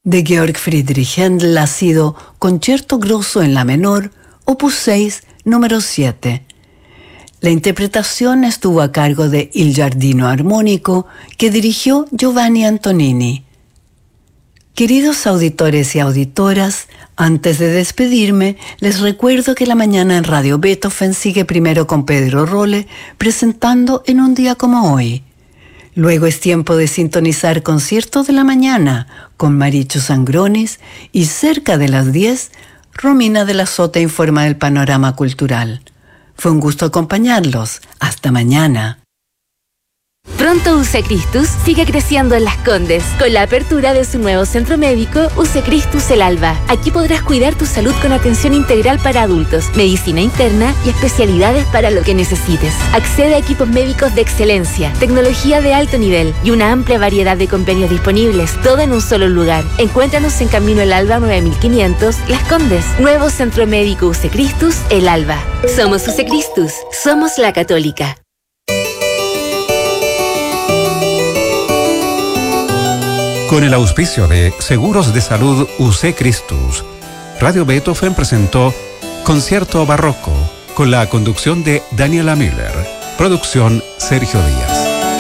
de Georg Friedrich Händel ha sido Concierto Grosso en la menor, opus 6, número 7. La interpretación estuvo a cargo de Il Giardino Armónico, que dirigió Giovanni Antonini. Queridos auditores y auditoras, antes de despedirme, les recuerdo que la mañana en Radio Beethoven sigue primero con Pedro Rolle, presentando En un día como hoy. Luego es tiempo de sintonizar Concierto de la Mañana con Marichu Sangronis y cerca de las 10, Romina de la Sota informa del panorama cultural. Fue un gusto acompañarlos. Hasta mañana. Pronto UC Christus sigue creciendo en Las Condes con la apertura de su nuevo centro médico UC Christus El Alba. Aquí podrás cuidar tu salud con atención integral para adultos, medicina interna y especialidades para lo que necesites. Accede a equipos médicos de excelencia, tecnología de alto nivel y una amplia variedad de convenios disponibles, todo en un solo lugar. Encuéntranos en Camino El Alba 9500, Las Condes. Nuevo centro médico UC Christus El Alba. Somos UC Christus, somos la católica. Con el auspicio de Seguros de Salud UC Christus, Radio Beethoven presentó Concierto Barroco con la conducción de Daniela Miller. Producción Sergio Díaz.